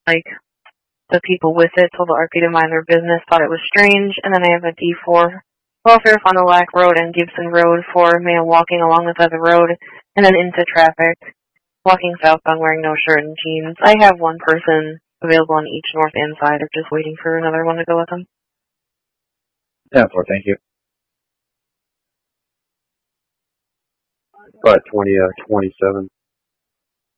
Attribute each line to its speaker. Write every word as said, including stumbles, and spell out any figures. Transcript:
Speaker 1: like, the people with it told the R P to mind their business, thought it was strange, and then I have a D four welfare Fond du Lac Road and Gibson Road for male walking along the side of the road, and then into traffic, walking southbound wearing no shirt and jeans. I have one person available on each north and side. I'm just waiting for another one to go with them.
Speaker 2: Yeah, for thank you.
Speaker 3: But twenty, uh, twenty-seven.